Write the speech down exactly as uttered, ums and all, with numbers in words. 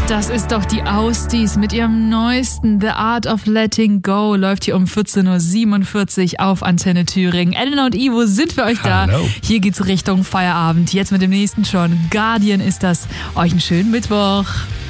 Das ist doch die Austies mit ihrem neuesten The Art of Letting Go. Läuft hier um vierzehn Uhr siebenundvierzig auf Antenne Thüringen. Elena und Ivo sind für euch da. Hallo. Hier geht's Richtung Feierabend. Jetzt mit dem nächsten schon. Guardian ist das. Euch einen schönen Mittwoch.